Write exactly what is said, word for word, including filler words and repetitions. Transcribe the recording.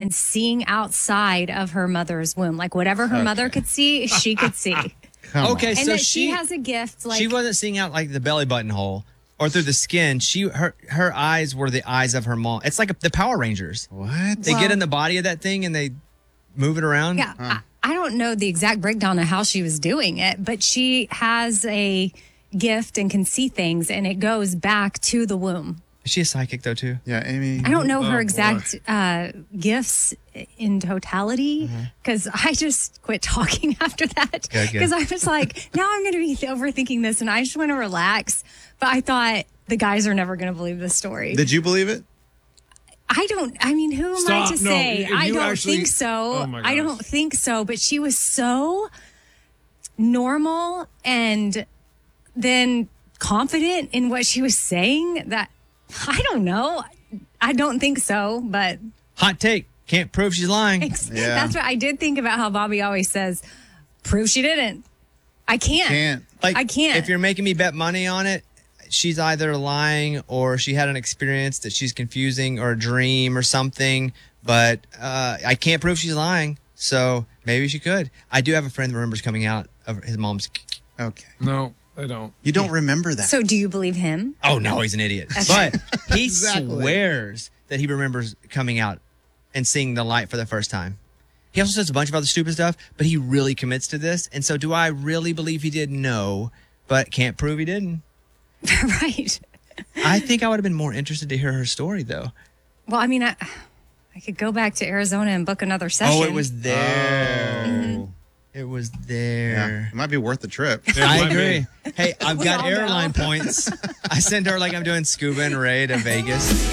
and seeing outside of her mother's womb. Like whatever her Okay. mother could see, she could see. Come Okay, on. And so that she, she has a gift. Like she wasn't seeing out like the belly button hole or through the skin. She her her eyes were the eyes of her mom. It's like the Power Rangers. What? They Well- get in the body of that thing and they move it around. Yeah, I, I don't know the exact breakdown of how she was doing it, but she has a gift and can see things, and it goes back to the womb. Is she a psychic though too? Yeah, Amy. I don't know her Oh, exact uh, gifts in totality because I just quit talking after that Good, good. because I was like, now I'm going to be overthinking this, and I just want to relax. But I thought the guys are never going to believe this story. Did you believe it? I don't, I mean, who am I Stop. to No, say? you I don't actually- think so. Oh, my I gosh. don't think so. But she was so normal and then confident in what she was saying that I don't know. I don't think so, but Hot take. Can't prove she's lying. Yeah. that's what I did think about how Bobby always says, prove she didn't. I can't. Can't. Like I can't. If you're making me bet money on it, she's either lying or she had an experience that she's confusing or a dream or something. But uh, I can't prove she's lying. So maybe she could. I do have a friend that remembers coming out of his mom's. Okay. No, I don't. You don't remember that. So do you believe him? Oh no, he's an idiot. But he Exactly. swears that he remembers coming out and seeing the light for the first time. He also says a bunch of other stupid stuff, but he really commits to this. And so do I really believe he did? No, but can't prove he didn't. Right. I think I would have been more interested to hear her story though. Well, I mean, I, I could go back to Arizona and book another session. Oh, it was there. Oh. It was Yeah. there. It might be worth the trip. I might be. agree. Hey, I've We got all know. airline points. I send her like I'm doing scuba and Ray to Vegas.